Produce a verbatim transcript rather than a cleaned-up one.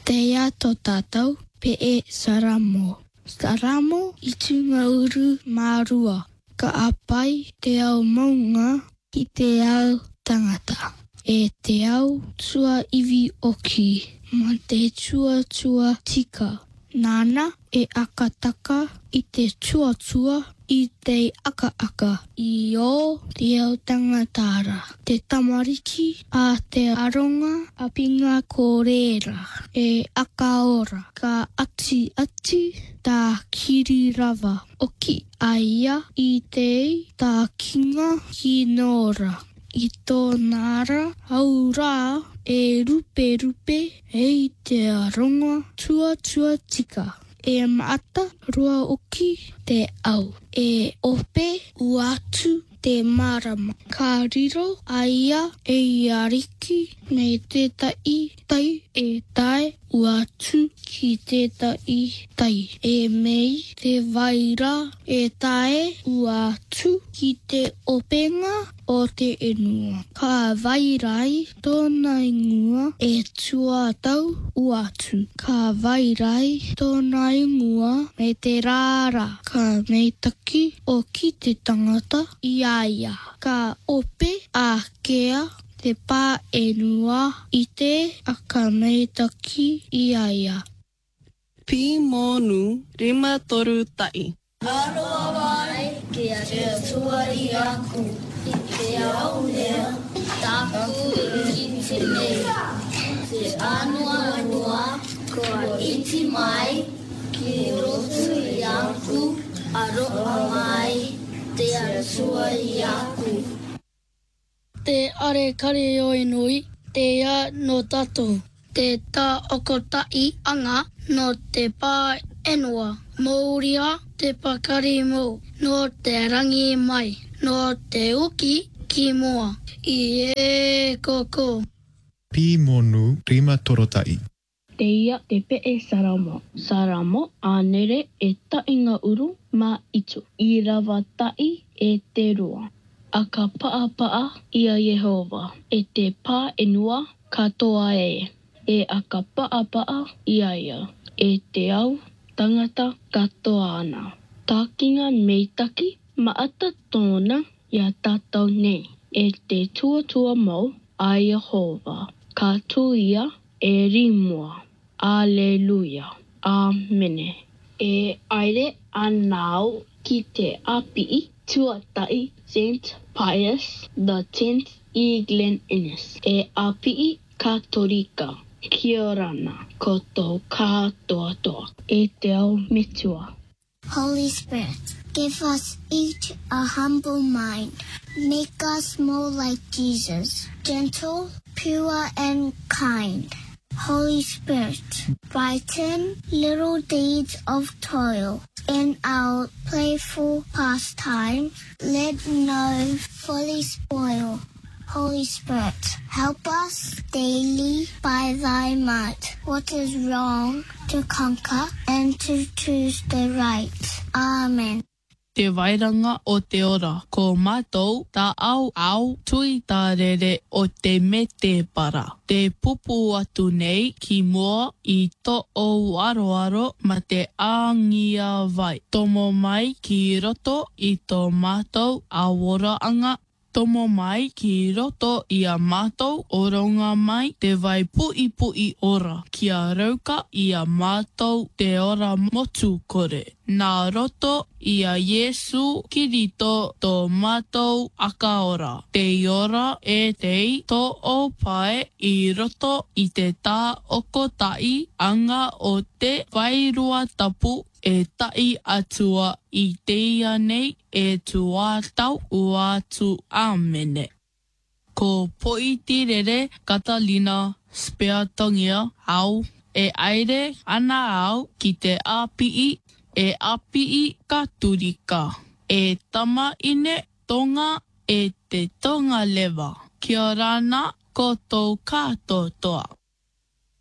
Te ia tō tātou pe e saramo. Saramo i tunga uru mārua. Ka apai te au maunga ki te au tangata. E te au tua iwi oki. Ma te tua tua tika. Nāna e akataka i te tua tua i te aka aka. I o te au tangatara. Te tamariki a te aronga a pinga kōrera. E akaora ka ati ati tā kirirava. Oki aia i te tā kinga ki nora. I tō nara au rā e rupe rupe e i te aronga tua tua tika. E maata rua oki te au. E ope uatu te marama. Ka riro aia e iariki me tētai tai e tae uatu ki tētai tai. E mei te vaira e tae uatu ki te openga o te enua. Ka vairai tōna ingua e tuatau uatu. Ka vairai tōna ingua me te rāra. Ka meitaki o ki te tangata i aia. Ka ope a kea te pā enua i te aka meitaki i aia. Pi monu rima toru tai. Aroa vai kia te tua i aku. I te au lea, taku i te nei. Te anua rua, kua iti mai, ki rotu i aku, aroa mai, te atua i aku. Te are kare o inui, te ia no tatou. Te tā okotai anga no te pā enua. Mōria te pakari mō, no te rangi mai, no te uki ki moa. I e koko. Pi monu rima torotai. Te ia te pe'e saramo. Saramo anere e tainga uru ma itu. I rawa tai e te rua. A ka paa paa ia Yehova. E te pā enua katoa e. E a ka paa paa ia ia. E te au tangata katoa ana. Tākinga meitaki maata tōna ia tātou nei. E te tuatua mau a Yehova. Ka tuia e rimua. Aleluia. Amene. E aere anau ki te api tuatai Saint Pius the tenth i Glen Innes. E api Katolika. Kia orana, koto katoa toa. E te au mitua. Holy Spirit, give us each a humble mind. Make us more like Jesus, gentle, pure, and kind. Holy Spirit, brighten little deeds of toil in our playful pastime. Let no folly spoil. Holy Spirit, help us daily by thy might what is wrong to conquer and to choose the right. Amen. Te wairanga o te ora, ko mātou tā au au tui tā rere o te me te para. Te pupu atu nei ki mua i to o aroaro ma te āngia vai. Tomo mai ki roto i tō mātou awora anga. Tomo mai ki roto i a mātou oronga mai te vai pui pui ora. Kia rauka i a mātou te ora motu kore. Nā roto i a Yesu Kirito tō mātou akaora. Te ora e tei tō o pae i roto i te tā okotai anga o te wairua tapu e tai atua i teia nei e tuatau uatu amene. Ko Poitirere Catalina Speatongia au e aire ana au ki te apii e apii katurika. E tama ine tonga e te tonga lewa. Kia rana ko tō kātotoa.